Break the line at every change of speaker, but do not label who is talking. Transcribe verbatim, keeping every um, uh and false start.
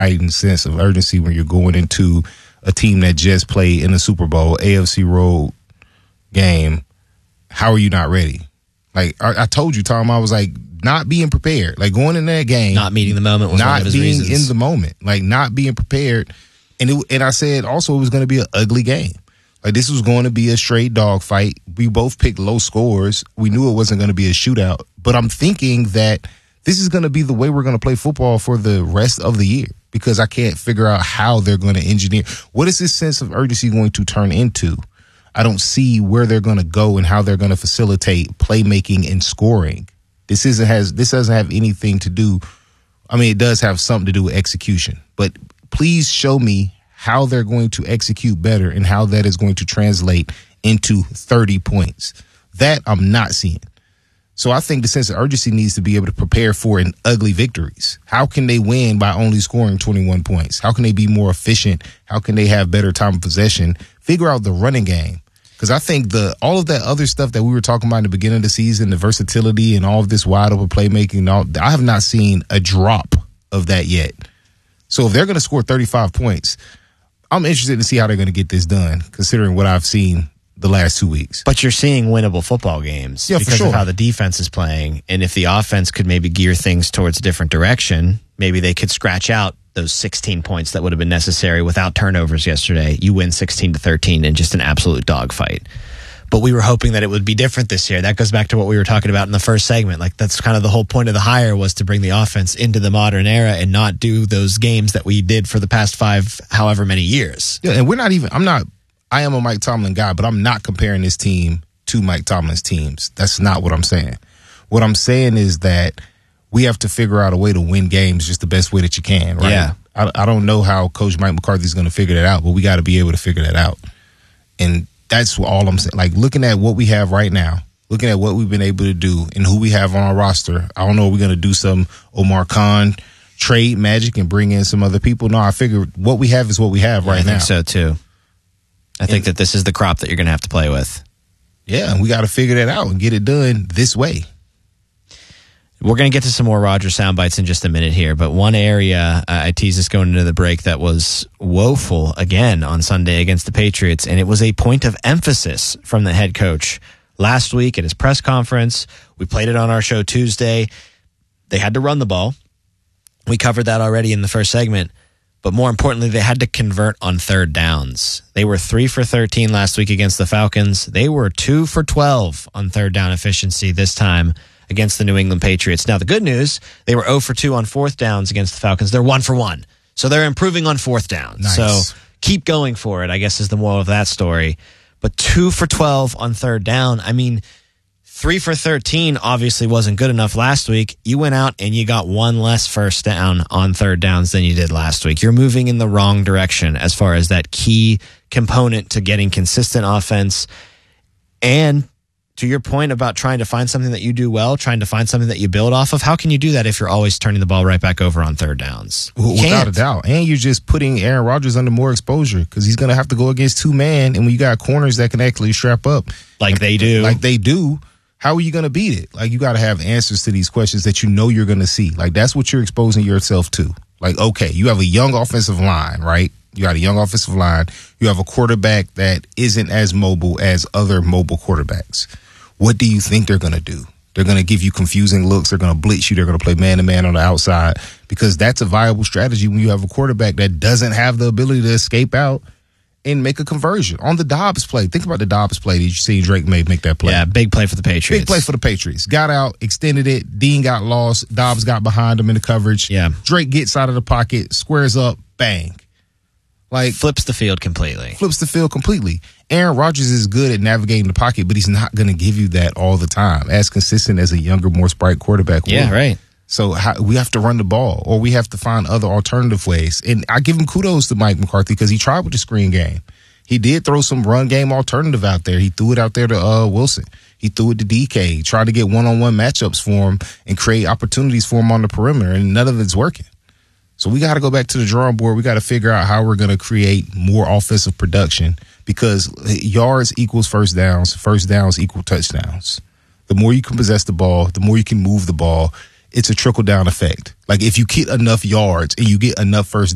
heightened sense of urgency when you're going into a team that just played in the Super Bowl, A F C road game. How are you not ready? Like I, I told you, Tom, I was like not being prepared, like going in that game,
not meeting the moment, was
not
one of his
being
reasons.
in the moment, like not being prepared. And it, and I said also it was going to be an ugly game. Like this was going to be a straight dog fight. We both picked low scores. We knew it wasn't going to be a shootout. But I'm thinking that this is going to be the way we're going to play football for the rest of the year because I can't figure out how they're going to engineer. What is this sense of urgency going to turn into? I don't see where they're going to go and how they're going to facilitate playmaking and scoring. This isn't has this doesn't have anything to do. I mean, it does have something to do with execution, but please show me how they're going to execute better and how that is going to translate into thirty points. That I'm not seeing. So I think the sense of urgency needs to be able to prepare for an ugly victories. How can they win by only scoring twenty-one points? How can they be more efficient? How can they have better time of possession? Figure out the running game. Because I think the all of that other stuff that we were talking about in the beginning of the season, the versatility and all of this wide open playmaking, and all, I have not seen a drop of that yet. So if they're going to score thirty-five points, I'm interested to see how they're going to get this done, considering what I've seen the last two weeks.
But you're seeing winnable football games
yeah,
because
for sure.
of how the defense is playing. And if the offense could maybe gear things towards a different direction, maybe they could scratch out those sixteen points that would have been necessary without turnovers yesterday. You win sixteen to thirteen in just an absolute dogfight. But we were hoping that it would be different this year. That goes back to what we were talking about in the first segment. Like that's kind of the whole point of the hire was to bring the offense into the modern era and not do those games that we did for the past five, however many years.
Yeah, and we're not even, I'm not, I am a Mike Tomlin guy, but I'm not comparing this team to Mike Tomlin's teams. That's not what I'm saying. What I'm saying is that we have to figure out a way to win games just the best way that you can, right?
Yeah.
I, I don't know how Coach Mike McCarthy is going to figure that out, but we got to be able to figure that out. And that's all I'm saying. Like looking at what we have right now, looking at what we've been able to do and who we have on our roster. I don't know if we're going to do some Omar Khan trade magic and bring in some other people. No, I figure what we have is what we have right
now. I
now.
think so too. I think that this is the crop that you're going to have to play with.
Yeah, and we got to figure that out and get it done this way.
We're going to get to some more Rodgers sound bites in just a minute here, but one area uh, I teased us going into the break that was woeful again on Sunday against the Patriots, and it was a point of emphasis from the head coach last week at his press conference. We played it on our show Tuesday. They had to run the ball. We covered that already in the first segment, but more importantly, they had to convert on third downs. They were three for thirteen last week against the Falcons. They were two for twelve on third down efficiency this time against the New England Patriots. Now, the good news, they were zero for two on fourth downs against the Falcons. They're one for one. So they're improving on fourth down.
Nice.
So keep going for it, I guess is the moral of that story. But two for twelve on third down. I mean, three for thirteen obviously wasn't good enough last week. You went out and you got one less first down on third downs than you did last week. You're moving in the wrong direction as far as that key component to getting consistent offense. And to your point about trying to find something that you do well, trying to find something that you build off of, how can you do that if you're always turning the ball right back over on third downs?
You Without can't. a doubt. And you're just putting Aaron Rodgers under more exposure because he's going to have to go against two man, and when you got corners that can actually strap up.
Like they do.
Like they do. How are you going to beat it? Like you got to have answers to these questions that you know you're going to see. Like that's what you're exposing yourself to. Like, okay, you have a young offensive line, right? You got a young offensive line. You have a quarterback that isn't as mobile as other mobile quarterbacks. What do you think they're going to do? They're going to give you confusing looks. They're going to blitz you. They're going to play man-to-man on the outside because that's a viable strategy when you have a quarterback that doesn't have the ability to escape out and make a conversion. On the Dobbs play, think about the Dobbs play. Did you see Drake May make that play?
Yeah, big play for the Patriots.
Big play for the Patriots. Got out, extended it. Dean got lost. Dobbs got behind him in the coverage.
Yeah.
Drake gets out of the pocket, squares up, bang. Like
flips the field completely.
Flips the field completely. Aaron Rodgers is good at navigating the pocket, but he's not going to give you that all the time, as consistent as a younger, more sprite quarterback will.
Yeah, right.
So how, we have to run the ball, or we have to find other alternative ways. And I give him kudos to Mike McCarthy because he tried with the screen game. He did throw some run game alternative out there. He threw it out there to uh, Wilson. He threw it to D K. He tried to get one-on-one matchups for him and create opportunities for him on the perimeter, and none of it's working. So we got to go back to the drawing board. We got to figure out how we're going to create more offensive production because yards equals first downs. First downs equal touchdowns. The more you can possess the ball, the more you can move the ball. It's a trickle-down effect. Like if you get enough yards and you get enough first